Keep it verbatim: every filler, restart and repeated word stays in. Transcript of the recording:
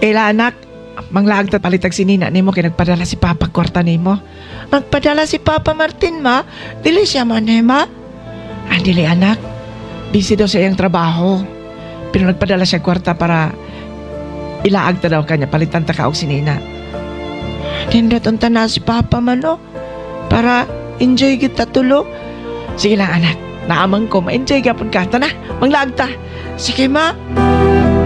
Ila anak, manglaag ta palitag si Nina nimo kay nagpadala si Papa kwarta nimo. Magpadala si Papa Martin, ma. Dili siya man, eh, ma. Ah, dili anak. Busy daw sa iyang trabaho. Pero nagpadala siya kwarta para ilaag ta daw kanya palitan ta kaog si Nina. Nindot unta na si Papa man, no? Para enjoy kita tulo. Sige lang anak. Naamang ko, ma-enjoy gapon ka. Tana, manglaag ta. Sige, ma.